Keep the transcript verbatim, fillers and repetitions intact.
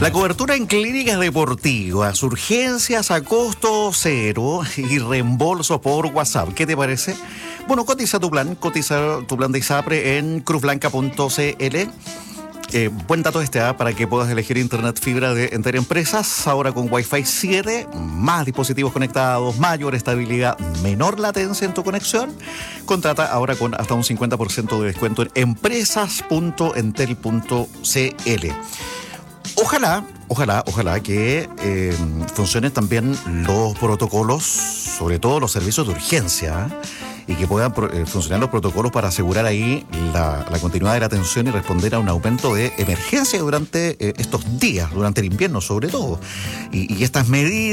La cobertura en clínicas deportivas, urgencias a costo cero y reembolso por WhatsApp. ¿Qué te parece? Bueno, cotiza tu plan, cotiza tu plan de ISAPRE en cruz blanca punto c l. Eh, buen dato este ¿eh? Para que puedas elegir internet fibra de Entel Empresas, ahora con Wi-Fi siete, más dispositivos conectados, mayor estabilidad, menor latencia en tu conexión. Contrata ahora con hasta un cincuenta por ciento de descuento en empresas punto entel punto c l. Ojalá, ojalá, ojalá que eh, funcionen también los protocolos, sobre todo los servicios de urgencia, ¿eh? Y que puedan eh, funcionar los protocolos para asegurar ahí la, la continuidad de la atención y responder a un aumento de emergencia durante eh, estos días, durante el invierno sobre todo. Y, y estas medidas